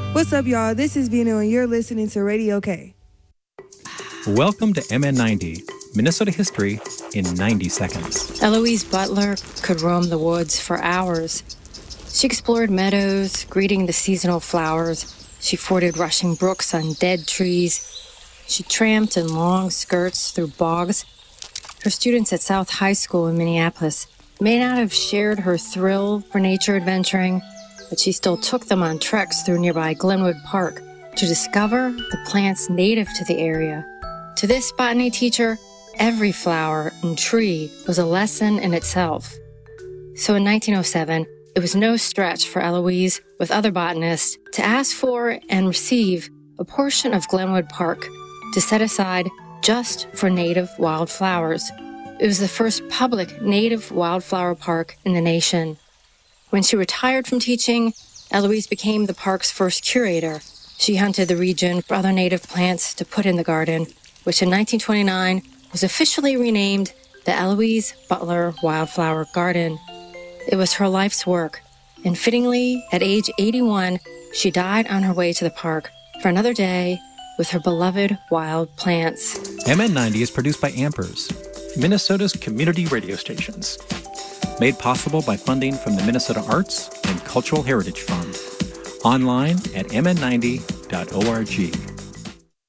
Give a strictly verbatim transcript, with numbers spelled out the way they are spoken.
What's up, y'all? This is Vino, and you're listening to Radio K. Welcome to M N ninety, Minnesota history in ninety seconds. Eloise Butler could roam the woods for hours. She explored meadows, greeting the seasonal flowers. She forded rushing brooks on dead trees. She tramped in long skirts through bogs. Her students at South High School in Minneapolis may not have shared her thrill for nature adventuring, but she still took them on treks through nearby Glenwood Park to discover the plants native to the area. To this botany teacher, every flower and tree was a lesson in itself. So in nineteen oh seven, it was no stretch for Eloise, with other botanists, to ask for and receive a portion of Glenwood Park to set aside just for native wildflowers. It was the first public native wildflower park in the nation. When she retired from teaching, Eloise became the park's first curator. She hunted the region for other native plants to put in the garden, which in nineteen twenty-nine was officially renamed the Eloise Butler Wildflower Garden. It was her life's work, and fittingly, at age eighty-one, she died on her way to the park for another day with her beloved wild plants. M N ninety is produced by Ampers, Minnesota's community radio stations. Made possible by funding from the Minnesota Arts and Cultural Heritage Fund. Online at m n ninety dot org.